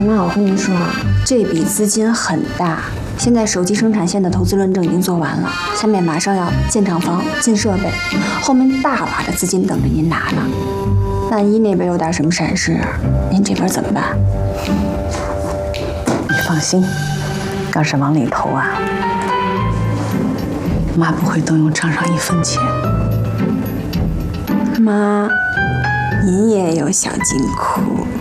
妈，我跟您说啊，这笔资金很大。现在手机生产线的投资论证已经做完了，下面马上要建厂房、进设备，后面大把的资金等着您拿呢。万一那边有点什么闪失，您这边怎么办？ 你放心，要是往里投啊，妈不会动用账上1分钱。 妈，您也有小金库。